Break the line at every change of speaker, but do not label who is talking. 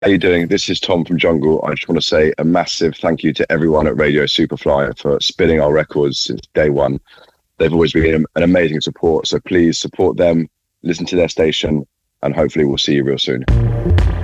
How you doing? This is Tom from Jungle. I just want to say a massive thank you to everyone at Radio Superfly for spinning our records since day one. They've always been an amazing support. So please support them, listen to their station, and hopefully we'll see you real soon.